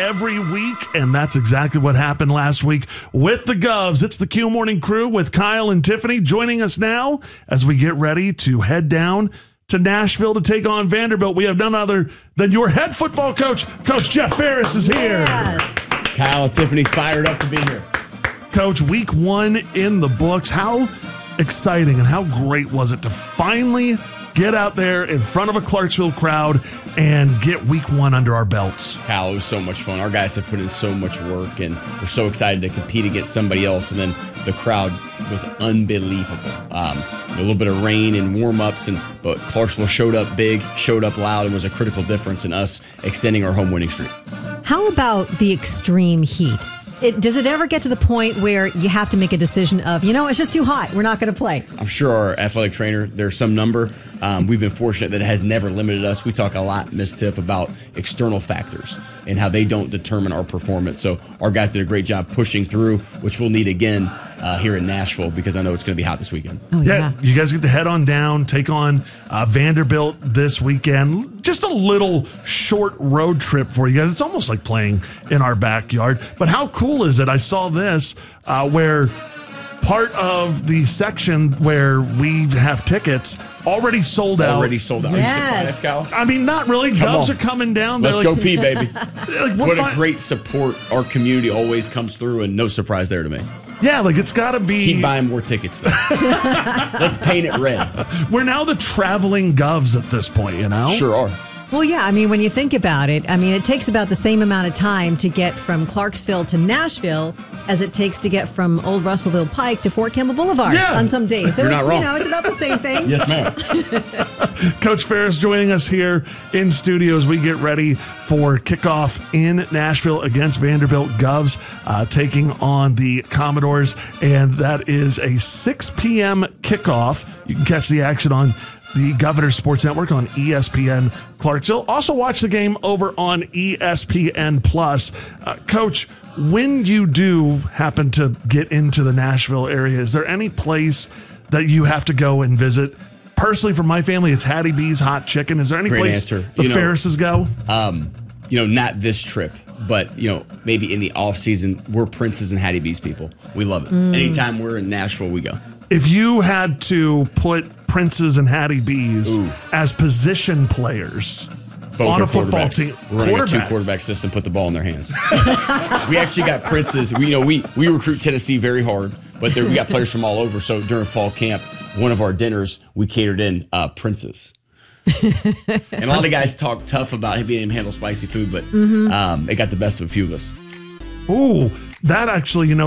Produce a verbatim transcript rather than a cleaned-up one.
every week, and that's exactly what happened last week with the Govs. It's the Q Morning Crew with Kyle and Tiffany joining us now as we get ready to head down to Nashville to take on Vanderbilt. We have none other than your head football coach, Coach Jeff Ferris is here. Yes. Kyle and Tiffany fired up to be here. Coach, week one in the books. How exciting and how great was it to finally get out there in front of a Clarksville crowd and get week one under our belts? Kyle, it was so much fun. Our guys have put in so much work, and we're so excited to compete against somebody else. And then the crowd was unbelievable. Um, a little bit of rain and warm-ups, and but Clarksville showed up big, showed up loud, and was a critical difference in us extending our home winning streak. How about the extreme heat? It, does it ever get to the point where you have to make a decision of, you know, it's just too hot, we're not going to play? I'm sure our athletic trainer, there's some number. Um, we've been fortunate that it has never limited us. We talk a lot, Miz Tiff, about external factors and how they don't determine our performance. So our guys did a great job pushing through, which we'll need again uh, here in Nashville, because I know it's going to be hot this weekend. Oh, yeah. Yeah, you guys get to head on down, take on uh, Vanderbilt this weekend. Just a little short road trip for you guys. It's almost like playing in our backyard. But how cool is it? I saw this uh, where part of the section where we have tickets already sold out. Already sold out. Yes. Are you surprised, Kyle? I mean, not really. Come Govs on. are coming down. Let's They're go like, pee, baby. like, we're What a fi- great support. Our community always comes through, and no surprise there to me. Yeah, like it's got to be. Keep buying more tickets, though. Let's paint it red. We're now the traveling Govs at this point, you know? Sure are. Well, yeah, I mean, when you think about it, I mean, it takes about the same amount of time to get from Clarksville to Nashville as it takes to get from Old Russellville Pike to Fort Campbell Boulevard Yeah. on some days. So You're it's, not wrong. you know, it's about the same thing. Yes, ma'am. Coach Ferris joining us here in studio as we get ready for kickoff in Nashville against Vanderbilt. Govs uh, taking on the Commodores, and that is a six p.m. kickoff. You can catch the action on the Governor Sports Network on E S P N Clarksville. Also watch the game over on E S P N Plus. Uh, Coach, when you do happen to get into the Nashville area, is there any place that you have to go and visit? Personally, for my family, it's Hattie B's Hot Chicken. Is there any Great place answer. the You know- Ferrises go? Um, you know, not this trip, but, you know, maybe in the off season, we're Prince's and Hattie B's people. We love it. Anytime we're in Nashville, we go. If you had to put Prince's and Hattie B's Ooh. as position players Both on are a football quarterbacks. team, We're running a two quarterbacks. quarterback system, put the ball in their hands. We actually got Prince's. We, you know, we, we recruit Tennessee very hard, but there, we got players from all over. So during fall camp, one of our dinners, we catered in uh, Prince's. And a lot of guys talk tough about being able to handle spicy food, but um, it got the best of a few of us. Ooh, that actually, you know,